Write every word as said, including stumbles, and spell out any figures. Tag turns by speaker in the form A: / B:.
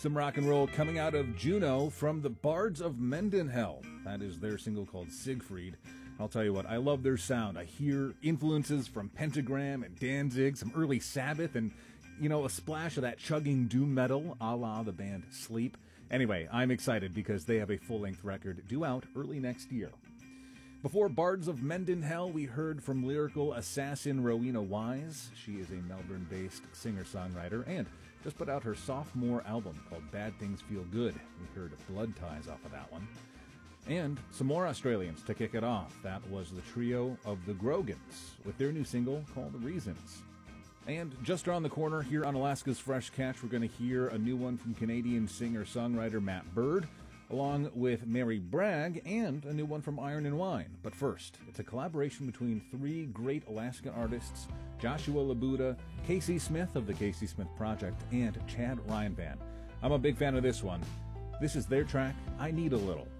A: Some rock and roll coming out of Juneau from the Bards of Mendenhall. That is their single called Siegfried. I'll tell you what, I love their sound. I hear influences from Pentagram and Danzig, some early Sabbath, and, you know, a splash of that chugging doom metal a la the band Sleep. Anyway, I'm excited because they have a full-length record due out early next year. Before Bards of Mendenhall, we heard from lyrical assassin Rowena Wise. She is a Melbourne-based singer-songwriter and just put out her sophomore album called Bad Things Feel Good. We heard Blood Ties off of that one. And some more Australians to kick it off. That was the trio of the Grogans with their new single called The Reasons. And just around the corner here on Alaska's Fresh Catch, we're going to hear a new one from Canadian singer-songwriter Matt Bird, along with Mary Bragg, and a new one from Iron and Wine. But first, it's a collaboration between three great Alaska artists, Joshua Labuda, Casey Smith of the Casey Smith Project, and Chad Ryan Band. I'm a big fan of this one. This is their track, I Need a Little.